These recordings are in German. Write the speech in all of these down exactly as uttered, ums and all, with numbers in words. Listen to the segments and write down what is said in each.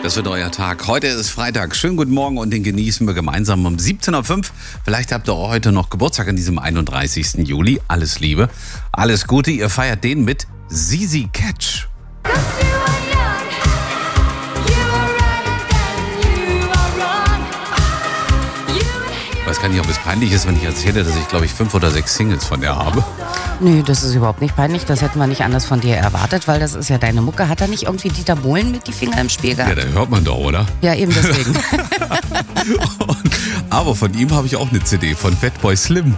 Das wird euer Tag. Heute ist Freitag. Schönen guten Morgen und den genießen wir gemeinsam um siebzehn Uhr fünf. Vielleicht habt ihr heute noch Geburtstag an diesem einunddreißigsten Juli. Alles Liebe, alles Gute. Ihr feiert den mit Sisi Catch. Ich weiß gar nicht, ob es peinlich ist, wenn ich erzähle, dass ich, glaube ich, fünf oder sechs Singles von der habe. Nö, das ist überhaupt nicht peinlich. Das hätten wir nicht anders von dir erwartet, weil das ist ja deine Mucke. Hat da nicht irgendwie Dieter Bohlen mit die Finger im Spiel gehabt? Ja, da hört man doch, oder? Ja, eben deswegen. Und, aber von ihm habe ich auch eine C D, von Fatboy Slim.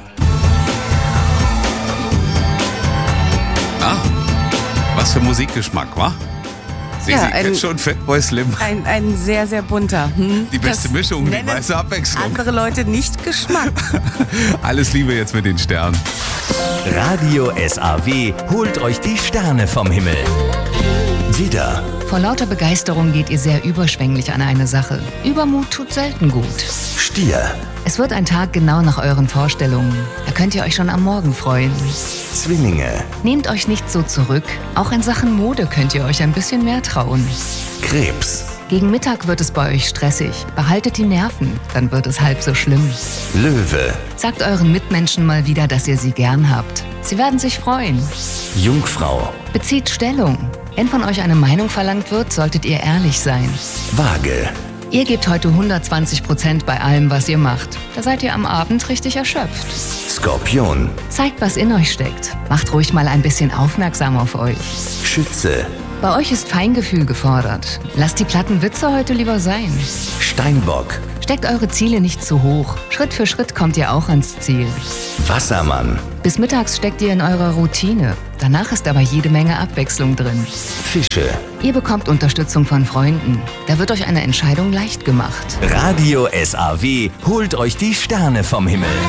Ah, was für Musikgeschmack, wa? Sie Ja, ja, ein- schon Fatboy Slim. Ein, ein sehr, sehr bunter. Hm? Die beste Das Mischung, die nennen meiste Abwechslung. andere Leute nicht Geschmack. Alles Liebe jetzt mit den Sternen. Radio S A W holt euch die Sterne vom Himmel. Widder, Vor lauter Begeisterung geht ihr sehr überschwänglich an eine Sache. Übermut tut selten gut. Stier, Es wird ein Tag genau nach euren Vorstellungen. Da könnt ihr euch schon am Morgen freuen. Zwillinge, Nehmt euch nicht so zurück. Auch in Sachen Mode könnt ihr euch ein bisschen mehr trauen. Krebs, Gegen Mittag wird es bei euch stressig. Behaltet die Nerven, dann wird es halb so schlimm. Löwe, Sagt euren Mitmenschen mal wieder, dass ihr sie gern habt. Sie werden sich freuen. Jungfrau, Bezieht Stellung. Wenn von euch eine Meinung verlangt wird, solltet ihr ehrlich sein. Waage, Ihr gebt heute hundertzwanzig Prozent bei allem, was ihr macht. Da seid ihr am Abend richtig erschöpft. Skorpion, Zeigt, was in euch steckt. Macht ruhig mal ein bisschen aufmerksam auf euch. Schütze, Bei euch ist Feingefühl gefordert. Lasst die platten Witze heute lieber sein. Steinbock, Steckt eure Ziele nicht zu hoch. Schritt für Schritt kommt ihr auch ans Ziel. Wassermann, Bis mittags steckt ihr in eurer Routine. Danach ist aber jede Menge Abwechslung drin. Fische. Ihr bekommt Unterstützung von Freunden. Da wird euch eine Entscheidung leicht gemacht. Radio S A W holt euch die Sterne vom Himmel.